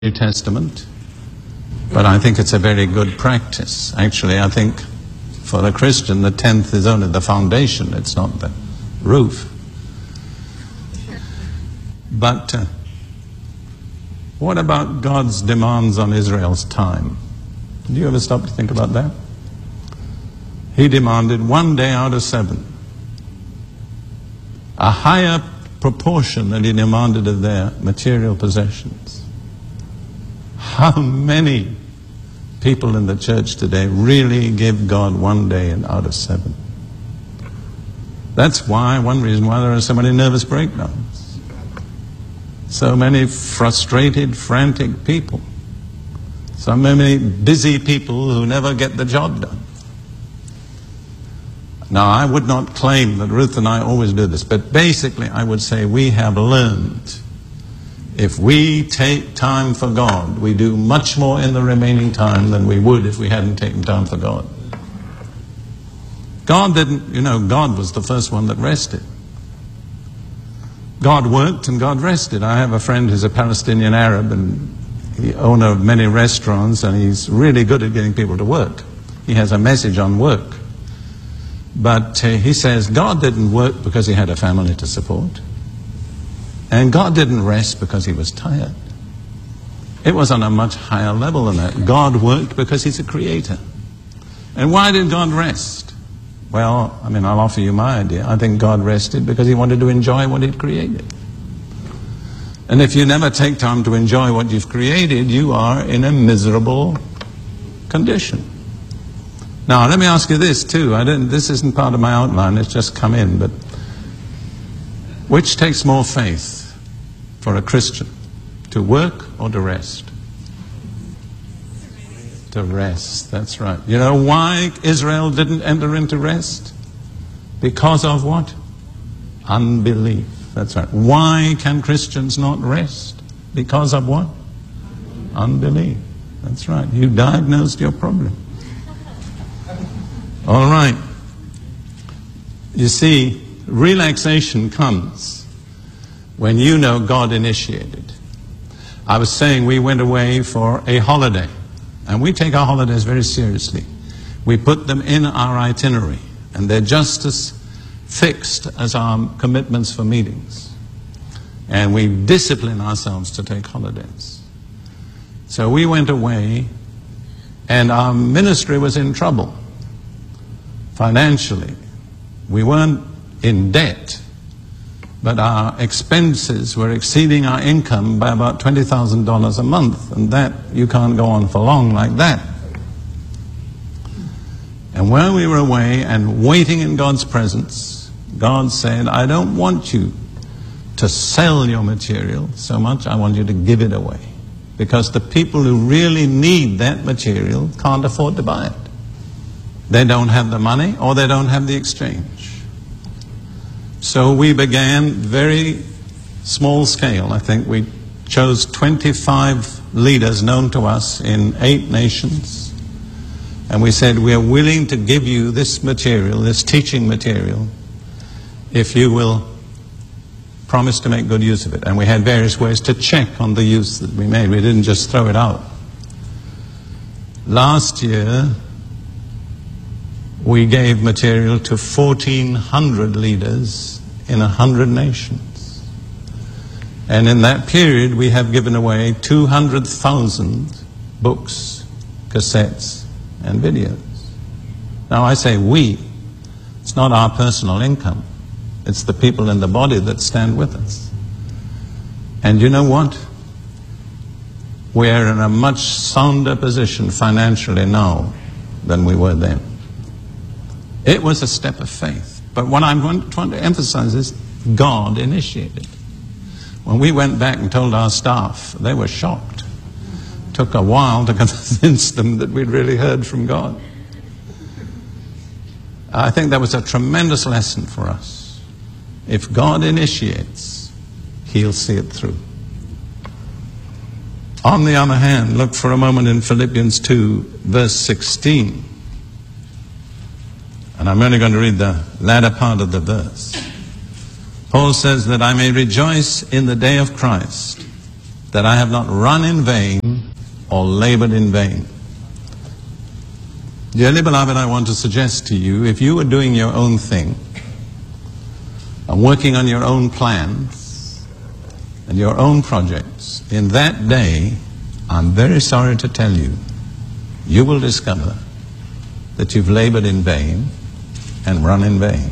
New Testament, but I think it's a very good practice. Actually, I think for the Christian, the 10th is only the foundation, it's not the roof. But what about God's demands on Israel's time? Do you ever stop to think about that? He demanded 1 day out of 7. A higher proportion than he demanded of their material possessions. How many people in the church today really give God 1 day out of 7? That's one reason why there are so many nervous breakdowns. So many frustrated, frantic people. So many busy people who never get the job done. Now, I would not claim that Ruth and I always do this, but basically I would say we have learned if we take time for God, we do much more in the remaining time than we would if we hadn't taken time for God. God God was the first one that rested. God worked and God rested. I have a friend who's a Palestinian Arab and the owner of many restaurants, and he's really good at getting people to work. He has a message on work. But he says God didn't work because he had a family to support. And God didn't rest because he was tired. It was on a much higher level than that. God worked because he's a creator. And why did God rest? Well, I'll offer you my idea. I think God rested because he wanted to enjoy what he'd created. And if you never take time to enjoy what you've created, you are in a miserable condition. Now, let me ask you this too. This isn't part of my outline, it's just come in, but which takes more faith for a Christian, to work or to rest? To rest, that's right. You know why Israel didn't enter into rest? Because of what? Unbelief, that's right. Why can Christians not rest? Because of what? Unbelief, that's right. You diagnosed your problem. All right. You see, relaxation comes when you know God initiated. I was saying we went away for a holiday, and we take our holidays very seriously. We put them in our itinerary, and they're just as fixed as our commitments for meetings. And we discipline ourselves to take holidays. So we went away, and our ministry was in trouble financially. We weren't in debt, but our expenses were exceeding our income by about $20,000 a month, and that you can't go on for long like that. And while we were away and waiting in God's presence, God said, I don't want you to sell your material so much, I want you to give it away. Because the people who really need that material can't afford to buy it. They don't have the money or they don't have the exchange. So we began very small scale. I think we chose 25 leaders known to us in 8 nations. And we said, we are willing to give you this material, this teaching material, if you will promise to make good use of it. And we had various ways to check on the use that we made. We didn't just throw it out. Last year, we gave material to 1,400 leaders in 100 nations. And in that period, we have given away 200,000 books, cassettes, and videos. Now, I say we. It's not our personal income. It's the people in the body that stand with us. And you know what? We're in a much sounder position financially now than we were then. It was a step of faith. But what I'm trying to emphasize is God initiated. When we went back and told our staff, they were shocked. It took a while to convince them that we'd really heard from God. I think that was a tremendous lesson for us. If God initiates, He'll see it through. On the other hand, look for a moment in Philippians 2, verse 16. And I'm only going to read the latter part of the verse. Paul says that I may rejoice in the day of Christ, that I have not run in vain or labored in vain. Dearly beloved, I want to suggest to you, if you were doing your own thing and working on your own plans and your own projects, in that day, I'm very sorry to tell you, you will discover that you've labored in vain and run in vain.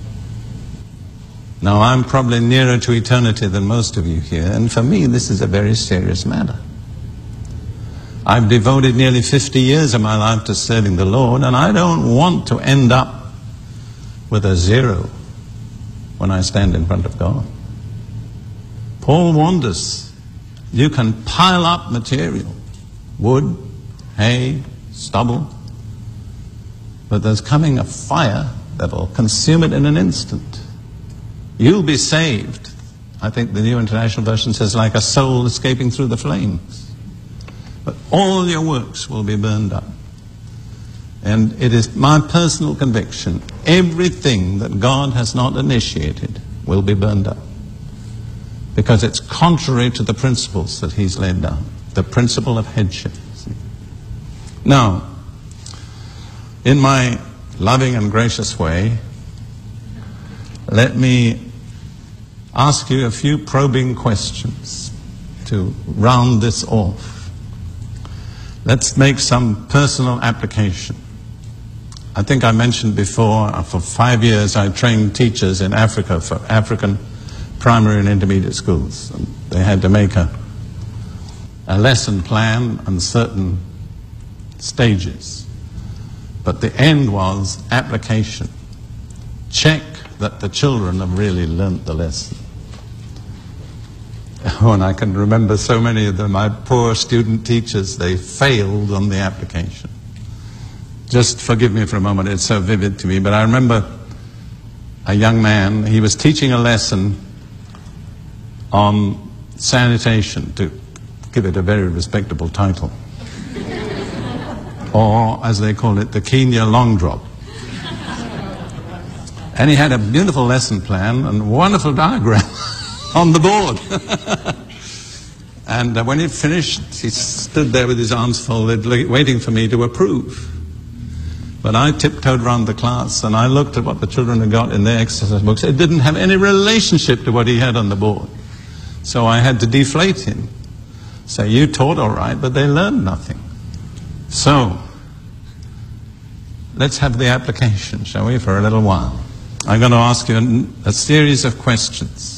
Now, I'm probably nearer to eternity than most of you here, and for me, this is a very serious matter. I've devoted nearly 50 years of my life to serving the Lord, and I don't want to end up with a zero when I stand in front of God. Paul warned us, you can pile up material, wood, hay, stubble, but there's coming a fire that'll consume it in an instant. You'll be saved. I think the New International Version says like a soul escaping through the flames. But all your works will be burned up. And it is my personal conviction, everything that God has not initiated will be burned up. Because it's contrary to the principles that He's laid down. The principle of headship. Now, in my loving and gracious way, let me ask you a few probing questions to round this off. Let's make some personal application. I think I mentioned before, for 5 years I trained teachers in Africa for African primary and intermediate schools. And they had to make a lesson plan and certain stages. But the end was application. Check that the children have really learnt the lesson. Oh, and I can remember so many of them, my poor student teachers, they failed on the application. Just forgive me for a moment, it's so vivid to me, but I remember a young man, he was teaching a lesson on sanitation, to give it a very respectable title. Or, as they call it, the Kenya long drop. And he had a beautiful lesson plan and a wonderful diagram on the board. And when he finished, he stood there with his arms folded, waiting for me to approve. But I tiptoed around the class and I looked at what the children had got in their exercise books. It didn't have any relationship to what he had on the board. So I had to deflate him. Say, you taught all right, but they learned nothing. So, let's have the application, shall we, for a little while. I'm going to ask you a series of questions.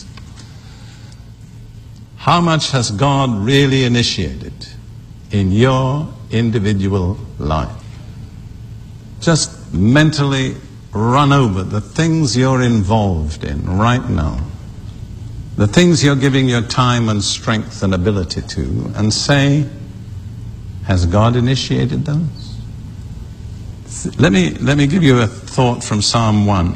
How much has God really initiated in your individual life? Just mentally run over the things you're involved in right now, the things you're giving your time and strength and ability to, and say, has God initiated those? Let me give you a thought from Psalm 1.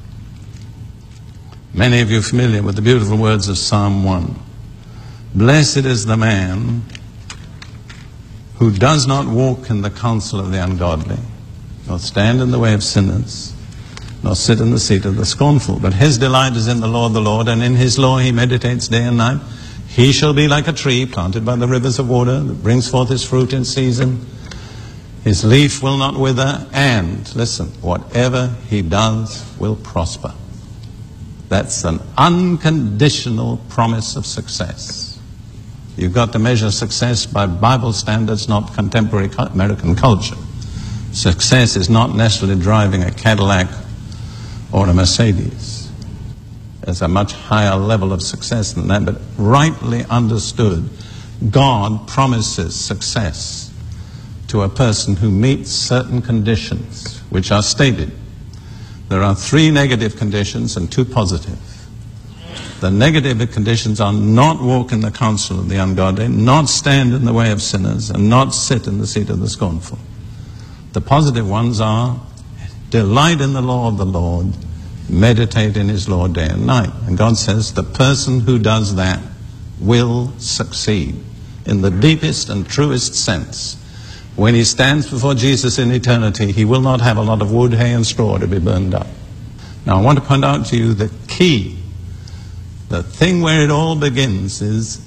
Many of you are familiar with the beautiful words of Psalm 1. Blessed is the man who does not walk in the counsel of the ungodly, nor stand in the way of sinners, nor sit in the seat of the scornful. But his delight is in the law of the Lord, and in his law he meditates day and night. He shall be like a tree planted by the rivers of water, that brings forth his fruit in season. His leaf will not wither, and, listen, whatever he does will prosper. That's an unconditional promise of success. You've got to measure success by Bible standards, not contemporary American culture. Success is not necessarily driving a Cadillac or a Mercedes. There's a much higher level of success than that, but rightly understood, God promises success to a person who meets certain conditions, which are stated. There are 3 negative conditions and 2 positive. The negative conditions are not walk in the counsel of the ungodly, not stand in the way of sinners, and not sit in the seat of the scornful. The positive ones are delight in the law of the Lord, meditate in his law day and night. And God says the person who does that will succeed in the deepest and truest sense. When he stands before Jesus in eternity, he will not have a lot of wood, hay, and straw to be burned up. Now, I want to point out to you the key, the thing where it all begins is,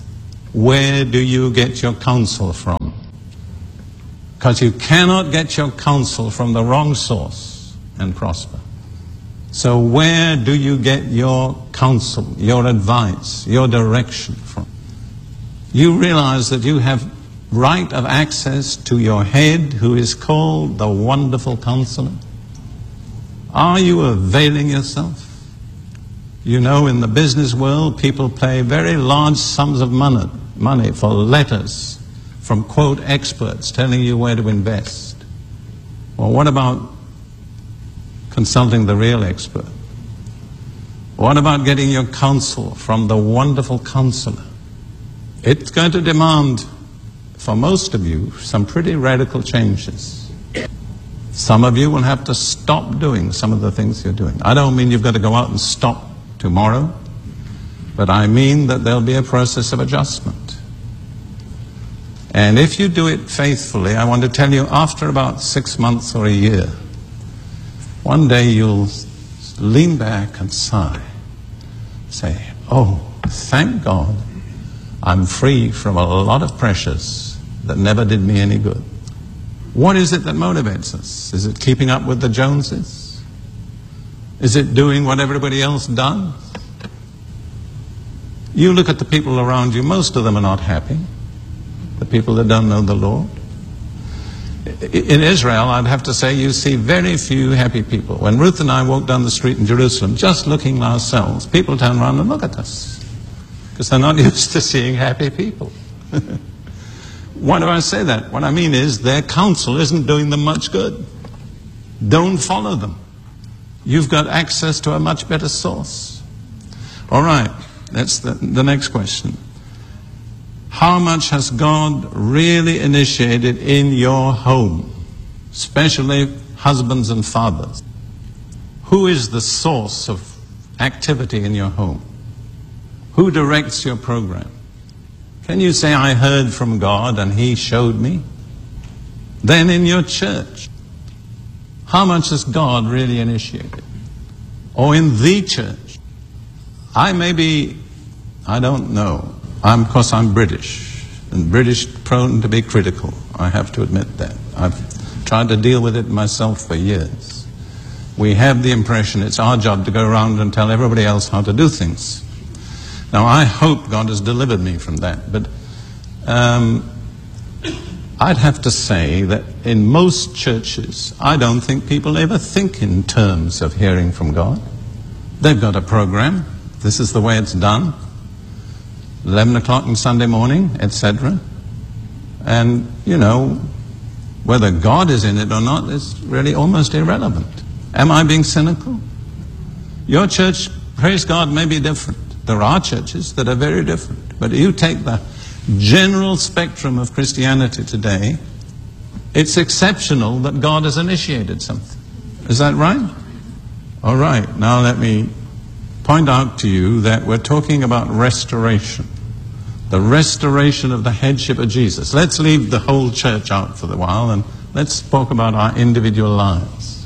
Where do you get your counsel from? Because you cannot get your counsel from the wrong source and prosper. So where do you get your counsel, your advice, your direction from? You realize that you have right of access to your head, who is called the Wonderful Counselor. Are you availing yourself? You know, in the business world, people pay very large sums of money for letters from, quote, experts telling you where to invest. Well, what about consulting the real expert? What about getting your counsel from the Wonderful Counselor? It's going to demand, for most of you, some pretty radical changes. Some of you will have to stop doing some of the things you're doing. I don't mean you've got to go out and stop tomorrow, but I mean that there'll be a process of adjustment. And if you do it faithfully, I want to tell you, after about 6 months or a year, one day you'll lean back and sigh. Say, oh, thank God, I'm free from a lot of pressures that never did me any good. What is it that motivates us? Is it keeping up with the Joneses? Is it doing what everybody else does? You look at the people around you, most of them are not happy. The people that don't know the Lord. In Israel, I'd have to say, you see very few happy people. When Ruth and I walk down the street in Jerusalem, just looking ourselves, people turn around and look at us, because they're not used to seeing happy people. Why do I say that? What I mean is, their counsel isn't doing them much good. Don't follow them. You've got access to a much better source. All right, that's the next question. How much has God really initiated in your home, especially husbands and fathers? Who is the source of activity in your home? Who directs your program? Can you say, I heard from God and He showed me? Then in your church, how much has God really initiated? Or in the church? I don't know. Of course, I'm British, and British prone to be critical. I have to admit that. I've tried to deal with it myself for years. We have the impression it's our job to go around and tell everybody else how to do things. Now, I hope God has delivered me from that, but I'd have to say that in most churches, I don't think people ever think in terms of hearing from God. They've got a program. This is the way it's done. 11 o'clock on Sunday morning, etc. And, you know, whether God is in it or not is really almost irrelevant. Am I being cynical? Your church, praise God, may be different. There are churches that are very different. But you take the general spectrum of Christianity today, it's exceptional that God has initiated something. Is that right? All right. Now let me point out to you that we're talking about restoration. The restoration of the headship of Jesus. Let's leave the whole church out for a while and let's talk about our individual lives.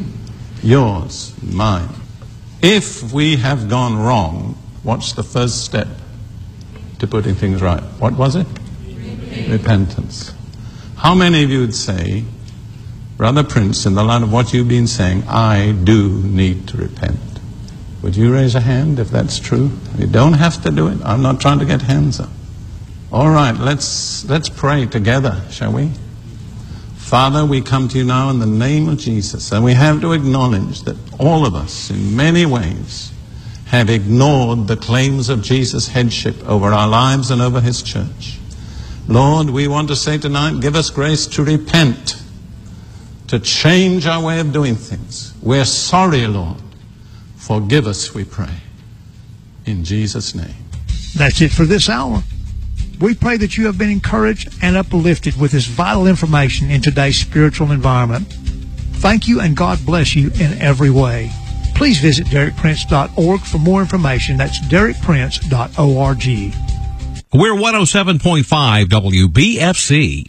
Yours, mine. If we have gone wrong, what's the first step to putting things right? What was it? Repentance. How many of you would say, Brother Prince, in the light of what you've been saying, I do need to repent? Would you raise a hand if that's true? You don't have to do it. I'm not trying to get hands up. All right, let's pray together, shall we? Father, we come to you now in the name of Jesus, and we have to acknowledge that all of us, in many ways, have ignored the claims of Jesus' headship over our lives and over His church. Lord, we want to say tonight, give us grace to repent, to change our way of doing things. We're sorry, Lord. Forgive us, we pray. In Jesus' name. That's it for this hour. We pray that you have been encouraged and uplifted with this vital information in today's spiritual environment. Thank you, and God bless you in every way. Please visit DerrickPrince.org for more information. That's DerrickPrince.org. We're 107.5 WBFC.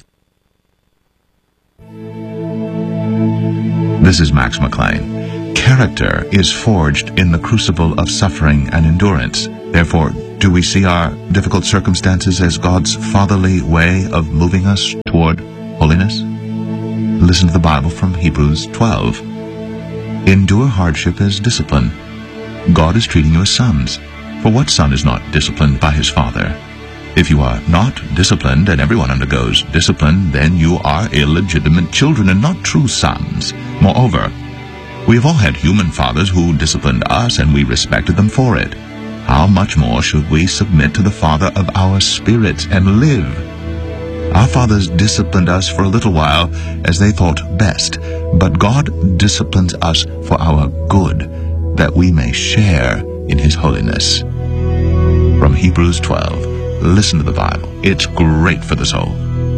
This is Max McLean. Character is forged in the crucible of suffering and endurance. Therefore, Do we see our difficult circumstances as God's fatherly way of moving us toward holiness? Listen to the Bible from Hebrews 12. Endure hardship as discipline. God is treating you as sons. For what son is not disciplined by his father? If you are not disciplined, and everyone undergoes discipline, then you are illegitimate children and not true sons. Moreover, we have all had human fathers who disciplined us, and we respected them for it. How much more should we submit to the Father of our spirits and live? Our fathers disciplined us for a little while as they thought best, but God disciplines us for our good, that we may share in his holiness. From Hebrews 12. Listen to the Bible. It's great for the soul.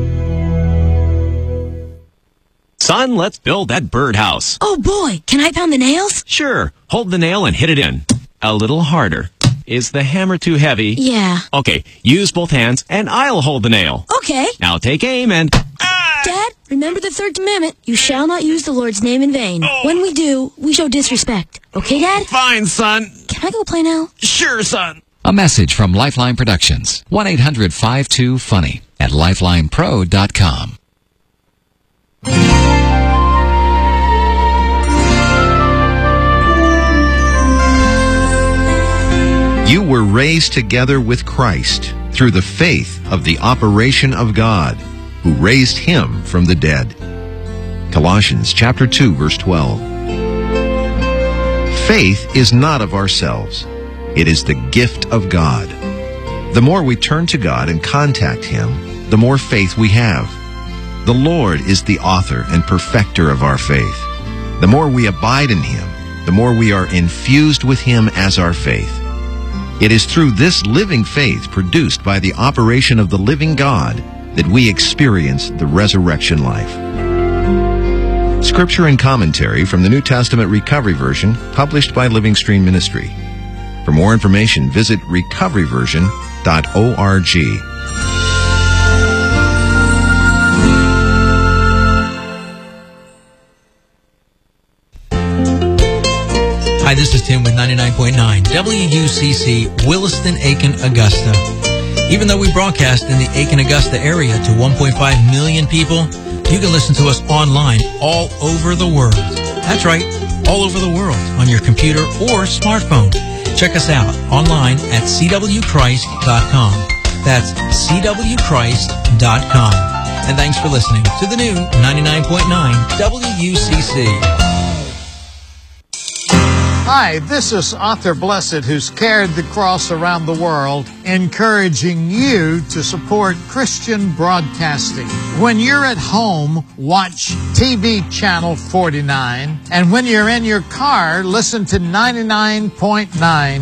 Son, let's build that birdhouse. Oh boy, can I pound the nails? Sure. Hold the nail and hit it in. A little harder. Is the hammer too heavy? Yeah. Okay, use both hands and I'll hold the nail. Okay. Now take aim and... Dad, remember the third commandment. You shall not use the Lord's name in vain. Oh. When we do, we show disrespect. Okay, Dad? Fine, son. Can I go play now? Sure, son. A message from Lifeline Productions. 1-800-52-FUNNY at lifelinepro.com. You were raised together with Christ through the faith of the operation of God, who raised him from the dead. Colossians chapter 2, verse 12. Faith is not of ourselves. It is the gift of God. The more we turn to God and contact him, the more faith we have. The Lord is the author and perfecter of our faith. The more we abide in him, the more we are infused with him as our faith. It is through this living faith produced by the operation of the living God that we experience the resurrection life. Scripture and commentary from the New Testament Recovery Version, published by Living Stream Ministry. For more information, visit recoveryversion.org. Hi, this is Tim with 99.9 WUCC, Williston, Aiken, Augusta. Even though we broadcast in the Aiken, Augusta area to 1.5 million people, you can listen to us online all over the world. That's right, all over the world on your computer or smartphone. Check us out online at cwchrist.com. That's cwchrist.com. And thanks for listening to the new 99.9 WUCC. Hi, this is Arthur Blessed, who's carried the cross around the world, encouraging you to support Christian broadcasting. When you're at home, watch TV Channel 49, and when you're in your car, listen to 99.9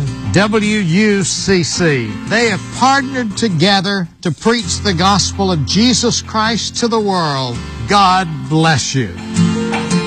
WUCC. They have partnered together to preach the gospel of Jesus Christ to the world. God bless you.